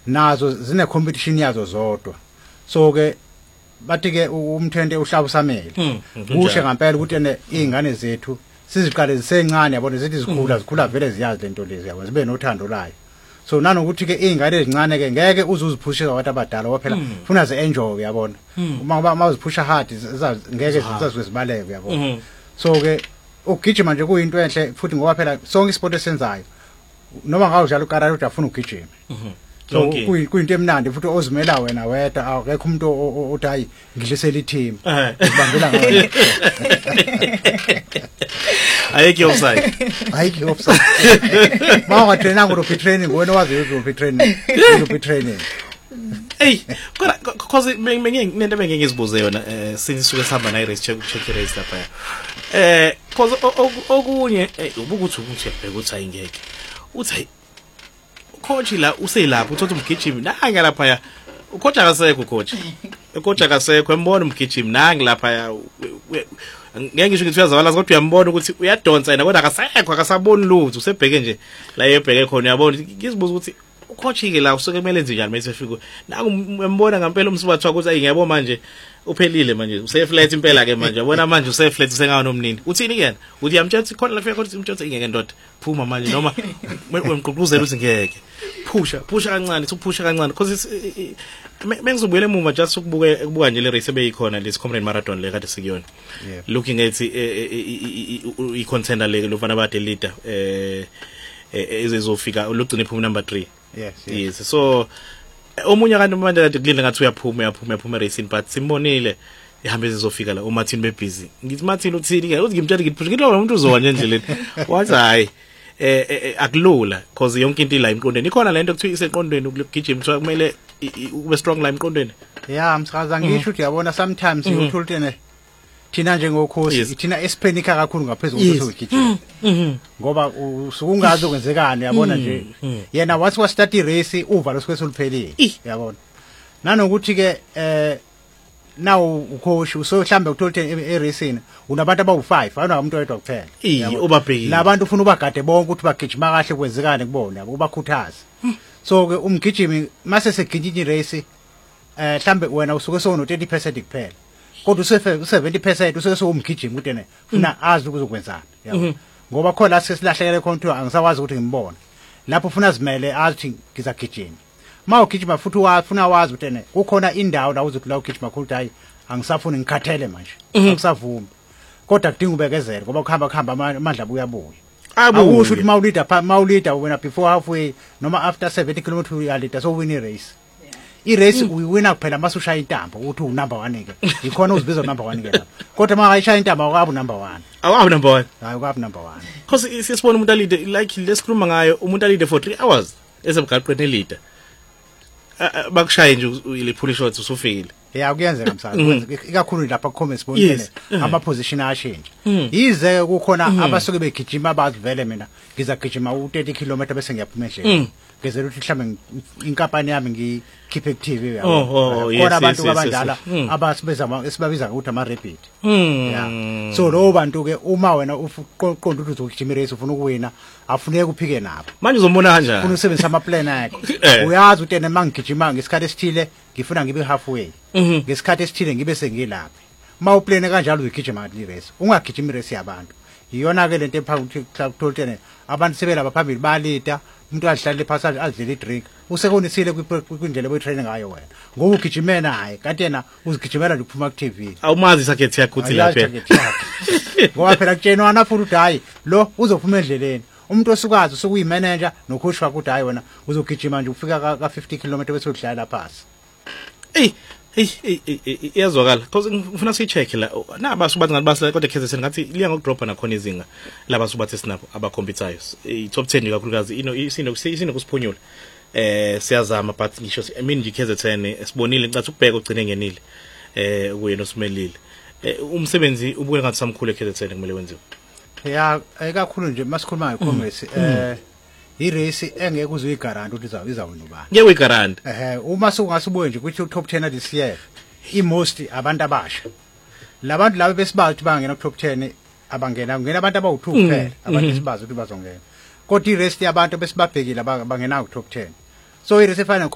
nazo zine competition yazo zodwa so ke bathi ke umthente uhlaba usamele kushe ngempela ukuthi izingane zethu siziqale zisencane yabona zithi zikhula vele ziyazi lento lezi yabona zibe nothando layo so nanokuthi ke izingane ezincane ke ngeke uzuziphushisa abantu abadala ngoba phela ufuna ze enjoy yabona uma uziphusha hard ngeke zizazibaleke yabona so ke ukugijima nje kuyinto enhle futhi ngoba phela sonke isport esenzayo noma ngawudlala ukarate udafuna ukugijima so kuyinto emnandi futhi ozimela wena wedwa akekho umuntu othi hayi ngidlisela i-team ubambela ngayo ayike offside mawa trainer ngo training wena wazi uzo training hey cause nento bengizibuze yona sinisuke sihamba na race check race lapha cause okunye ubukuthi uyabheka ukuthi ayingeke uthi coach la uselapha uthatha umgijimi nanga lapha ya ucoach akasekho embona umgijimi nanga lapha ya ngeke ngisho ngithi uyazabala kodwa uyambona ukuthi uyadonsa yena kodwa akasaboni lutho usebheke nje la yebheke khona uyabona ngizibuza ukuthi ucoach ke la usuke kumele enze njani mase efika nanga uyambona ngempela umsibathu ukuthi ayingebo manje uphelile manje useflat impela ke manje yabona manje useflat usengawo nomnini uthini kuyena uthi yamtshela ukuthi khona la fika kodwa umtshela ingeke ndoda phuma manje noma wemgqugquzela uthi ngeke phusha kancane uphusha kancane because mengizobuyela emuva just ukubuka nje le race ebeyikhona lesi comrade marathon le kade sikuyona looking at i contender le lofana bade leader ezezofika logcina iphuma number 3 yes so omunye abantu manje kade kulile ngathi uyaphuma racing but simbonile ihambe zizofika la uMartin bebusy ngithi Martin uthini ke uthi ngimtshela ngiphusha ngithi lo umuntu uzowa nje endleleni wathi hayi akulula cause yonke into la emqondweni ikhona lento kuthiwa iseqondweni ukugijima kuthiwa kumele ube strong la emqondweni msakaza ngisho ukuthi yabona sometimes uthola ukuthi thina njengokhosi thina esiphenika kakhulu ngaphezulu kokugijima ngoba usukungazi okwenzekani yabona nje yena wathi wa start race uva losekwesiphelile yabona nanokuthi ke now ucoach usohlambe ukuthola eracing unabantu abawu5 ayona umuntu oyedwa kuphela ubabhekile labantu ufuna ubagade bonke ukuthi bagijima kahle kwenzekane kubona yabo ubakhuthaza so ke umgijimi mase segijima irace mhlambe wena usuke sona 30% kuphela kodwa u70% usuke somgijimi ukuthi ne ufuna azi ukuzokwenzana yabo ngoba khona la sesilahlekele khona angisawazi ukuthi ngimbone lapho ufuna zimele athi ngizagijima mawugijima futhi wafuna wazi ukuthi ne kukhona indawo la uzothi la ugijima khona hayi angisafuni ngikhathele manje angisavumi kodwa kudinga ubekezela ngoba kuhamba amandla abuyabuya akusho ukuthi mawulida wena before halfway noma after 70 km uyalida so win race irace uyiwina kuphela mase ushaya intambo uthi unumber 1 ke ikhona uzibiza number 1 ke lapho kodwa mangayishaya intambo awukabi number 1 awukabi number 1 hayi awukabi number 1 because sisibona umuntu alide like lesikhuluma ngayo umuntu alide for 3 hours esebugaqweni elide bakushaye nje ile pull shots usufikile kuyenzeka msakazi ikakhulu lapha ku-comments bonke ama position ashintshe yize kukhona abasuke begijima abazivele mina ngizagijima u30 km bese ngiyaphuma endleleni ngezela ukuthi mhlambe inkampani yami ngikhiphe active yabo khona abantu abadala esibabiza ukuthi ama rapid so lo bantu ke uma wena uqonda ukuthi uzogijima race ufuna ukuwina afuneke uphike nabo manje uzombona kanjani ufuna usebenzisa ama plan akhe uyazi ukuthi ene mangigijima ngesikhathi esithile ngifuna ngibe halfway ngesikhathi esithile ngibe sengilapha mawuplane kanjalo uzigijima race ungagijima race yabantu iyona ke lento ephakathi ukuthola abantu sebelaba phambili balida umuntu adlale phansi adlele idrink usekonisile kwindlela boyitraining ngayo wena ngoba ugijimena hayi kanti yena uzigijimela nje ukuphuma ku TV awumazi sakhethi yakho uthi lapha ngoba phela kutshenwana futhi ukuthi hayi lo uzophuma endleleni umuntu osukazi usukuyimanager nocoach wakho ukuthi hayi wena uzogijima nje ufika ka 50 km bese udlala phansi iyazwakala because ngifuna sicheck la nabasubathi ngathi basela kodwa KZN ngathi liya ngokudropa nakhona izinga labasubathi sinapho abacompetitive i-top 10 kakhulukazi isino kusiphunyula siyazama but ngisho mina nje KZN sibonile ngathi ukubheka ugcine ngenile kuyena osimelile umsebenzi ubuke ngathi samkhulu KZN kumele wenziwe kakhulu nje masikhuluma ngeCongress irace engeke uzoyigaranta ukuthi izawina ubani ngeke uyigaranta uma sungasibuye nje ukuthi top 10 this year most abantu abasha labantu laba besibazi ukuthi bangena ku top 10 ngena abantu abawu2 kuphela abantu besibazi ukuthi bazongena kodwa irace yabantu besibabhekile bangena ku top 10 so irace efana